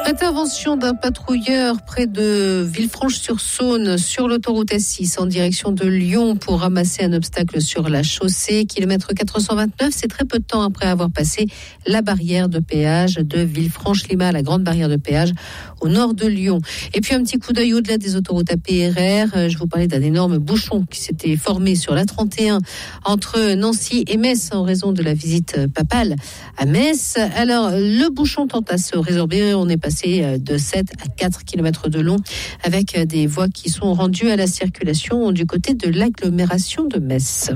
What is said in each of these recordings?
Intervention d'un patrouilleur près de Villefranche-sur-Saône sur l'autoroute A6 en direction de Lyon pour ramasser un obstacle sur la chaussée. Kilomètre 429, c'est très peu de temps après avoir passé la barrière de péage de Villefranche-Lima, la grande barrière de péage au nord de Lyon. Et puis un petit coup d'œil au-delà des autoroutes APRR. Je vous parlais d'un énorme bouchon qui s'était formé sur la 31 entre Nancy et Metz en raison de la visite papale à Metz. Alors, le bouchon tente à se résorber. On est passé de 7 à 4 km de long avec des voies qui sont rendues à la circulation du côté de l'agglomération de Metz.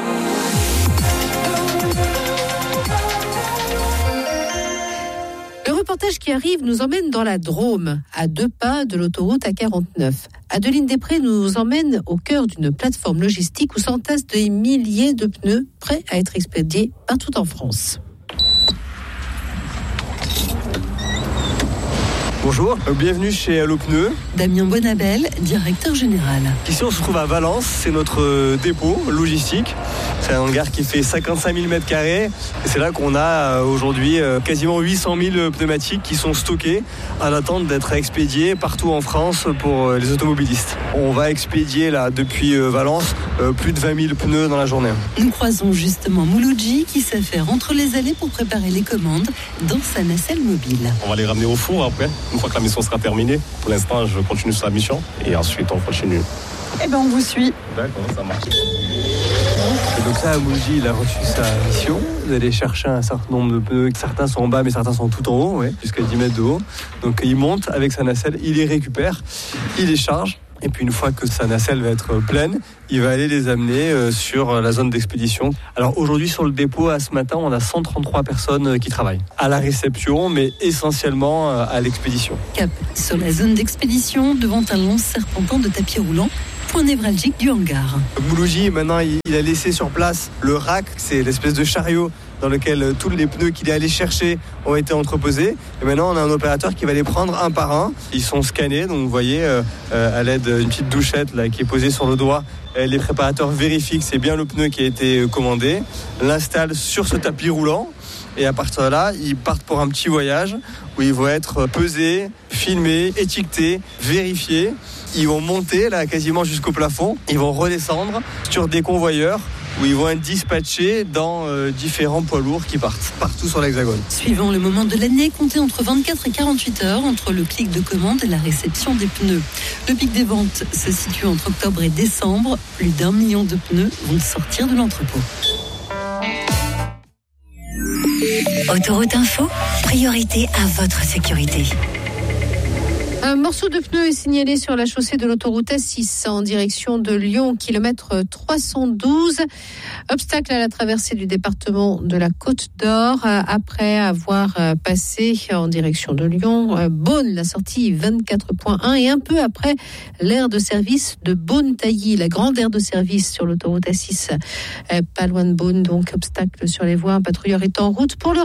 Le reportage qui arrive nous emmène dans la Drôme, à 2 pas de l'autoroute A49. Adeline Després nous emmène au cœur d'une plateforme logistique où s'entassent des milliers de pneus prêts à être expédiés partout en France. Bonjour, bienvenue chez Allo Pneus. Damien Bonabel, directeur général. Ici on se trouve à Valence, c'est notre dépôt logistique. C'est un hangar qui fait 55 000 m2 et c'est là qu'on a aujourd'hui quasiment 800 000 pneumatiques qui sont stockés en attente d'être expédiés partout en France pour les automobilistes. On va expédier là depuis Valence plus de 20 000 pneus dans la journée. Nous croisons justement Mouloudji qui s'affaire entre les allées pour préparer les commandes dans sa nacelle mobile. On va les ramener au four après, une fois que la mission sera terminée. Pour l'instant, je continue sur la mission et ensuite on continue. Eh bien, on vous suit. D'accord, ça marche. Et donc ça, Mouloudji, il a reçu sa mission d'aller chercher un certain nombre de pneus. Certains sont en bas, mais certains sont tout en haut, jusqu'à 10 mètres de haut. Donc il monte avec sa nacelle, il les récupère, il les charge. Et puis une fois que sa nacelle va être pleine, il va aller les amener sur la zone d'expédition. Alors aujourd'hui sur le dépôt, à ce matin, on a 133 personnes qui travaillent à la réception, mais essentiellement à l'expédition. Cap sur la zone d'expédition, devant un long serpentin de tapis roulant, point névralgique du hangar. Mouloudji, maintenant, il a laissé sur place le rack, c'est l'espèce de chariot dans lequel tous les pneus qu'il est allé chercher ont été entreposés. Et maintenant, on a un opérateur qui va les prendre un par un. Ils sont scannés, donc vous voyez, à l'aide d'une petite douchette là, qui est posée sur le doigt, les préparateurs vérifient que c'est bien le pneu qui a été commandé, l'installent sur ce tapis roulant. Et à partir de là, ils partent pour un petit voyage où ils vont être pesés, filmés, étiquetés, vérifiés. Ils vont monter là quasiment jusqu'au plafond. Ils vont redescendre sur des convoyeurs où ils vont être dispatchés dans différents poids lourds qui partent partout sur l'Hexagone. Suivant le moment de l'année, comptez entre 24 et 48 heures entre le clic de commande et la réception des pneus. Le pic des ventes se situe entre octobre et décembre. Plus d'1 million de pneus vont sortir de l'entrepôt. Autoroute Info, priorité à votre sécurité. Un morceau de pneu est signalé sur la chaussée de l'autoroute A6 en direction de Lyon, kilomètre 312. Obstacle à la traversée du département de la Côte d'Or après avoir passé en direction de Lyon Beaune, la sortie 24.1 et un peu après l'aire de service de Beaune-Tailly, la grande aire de service sur l'autoroute A6, pas loin de Beaune, donc obstacle sur les voies. Un patrouilleur est en route pour le